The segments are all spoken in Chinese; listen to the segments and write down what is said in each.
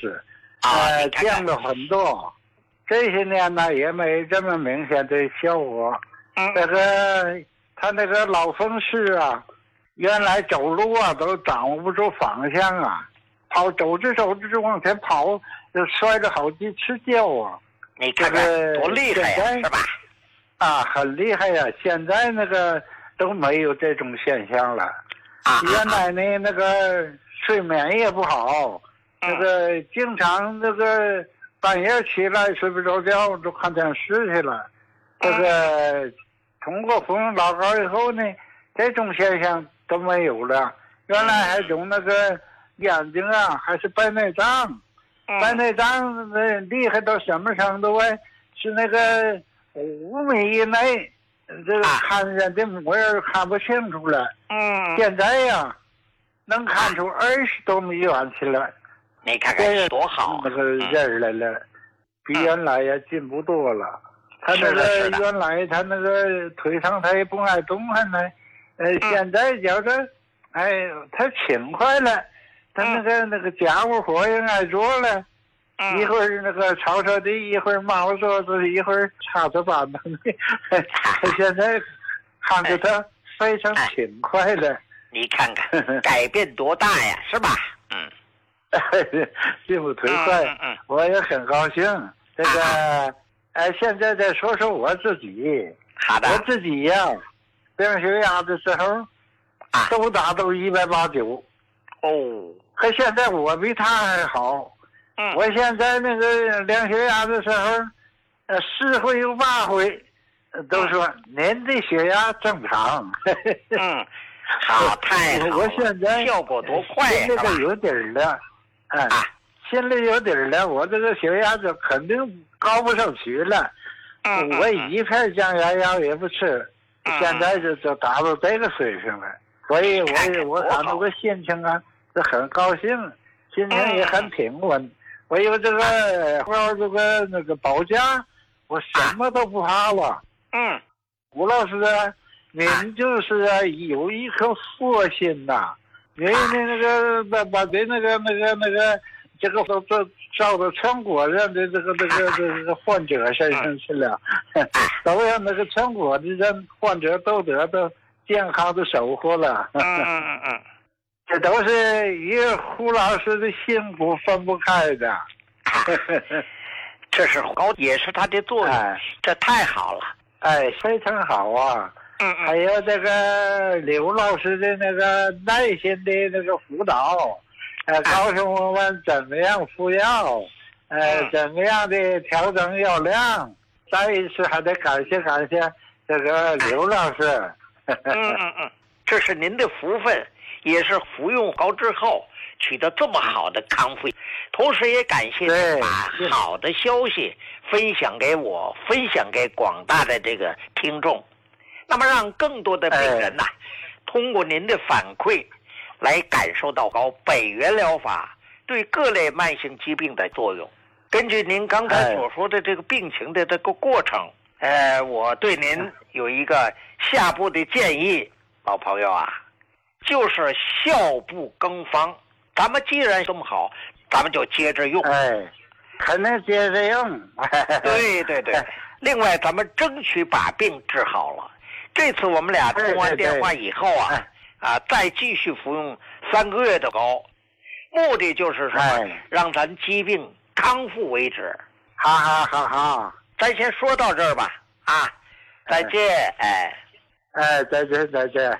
是， 降了很多。这些年呢也没这么明显的效果。他那个老风湿啊，原来走路啊都掌握不住方向啊，走着往前跑，就摔了好几次跤啊。 你看看多厉害呀，是吧？ 很厉害呀！现在那个都没有这种现象了。原来呢那个睡眠也不好，那个经常那个半夜起来睡不着觉，就看电视去了。这个通过服用老膏以后呢，这种现象都没有了。原来还有那个眼睛啊，还是白内障，白内障厉害到什么程度啊？是那个5米以内，这个看人的模样看不清楚了。现在呀，能看出20多米远去了。 你看看多好， 那个人来了，比原来也进步多了。他那个原来他那个腿上他也不爱动弹呢，现在觉得，他勤快了，他那个家务活也爱做了，一会儿那个扫扫地，一会儿抹桌子，一会儿擦擦板凳，他现在看着他非常勤快了。 你看看改变多大呀，是吧？ 进步忒快，我也很高兴。这个。现在再说说我自己。 好的。 我自己呀，量血压的时候，都达到189。可现在我比他还好。我现在那个量血压的时候，4回有8回，都说您的血压正常。 好，太好了。 我现在效果多快呀！ 这个有底儿了。心里有底儿了，我这个血压就肯定高不上去了。我一片降压药也不吃，现在就达到这个水平了。所以我感到个心情啊是很高兴，心情也很平稳。我有这个那个保家，我什么都不怕了。吴老师啊，您就是有一颗佛心呐，您那个把这那个这个都照到全国人的这个患者身上去了，都让那个全国的人患者都得到健康的收获了。这都是一个胡老师的辛苦分不开的。 这是高，也是他的作用。这太好了。 非常好啊。还有这个刘老师的那个耐心的那个辅导。告诉我们怎么样服药，怎么样的调整药量。再一次还得感谢这个刘老师。 这是您的福分，也是服用膏之后取得这么好的康复，同时也感谢您把好的消息分享给我，分享给广大的这个听众，那么让更多的病人通过您的反馈来感受到北元疗法对各类慢性疾病的作用。根据您刚才所说的这个病情的这个过程，我对您有一个下步的建议，老朋友啊，就是效不更方。咱们既然这么好，咱们就接着用。 肯定接着用。 对。另外，咱们争取把病治好了。这次我们俩通完电话以后再继续服用3个月的膏，目的就是什么？让咱疾病康复为止。 好， 咱先说到这儿吧。再见。 再见。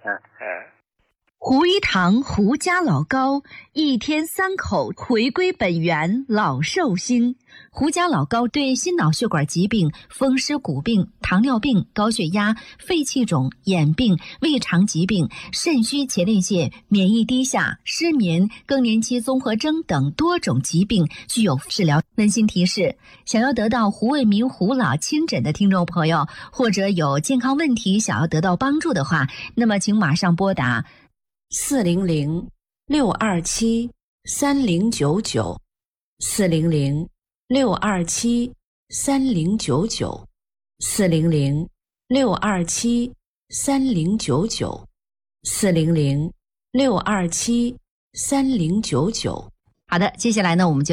胡一堂胡家老膏，1天3口，回归本源，老寿星。胡家老膏对心脑血管疾病、风湿骨病、糖尿病、高血压、肺气肿、眼病、胃肠疾病、肾虚前列腺、免疫低下、失眠、更年期综合征等多种疾病具有治疗。温馨提示：想要得到胡卫民胡老亲诊的听众朋友，或者有健康问题想要得到帮助的话，那么请马上拨打400-627-3099，400-627-3099，400-627-3099。好的，接下来呢，我们就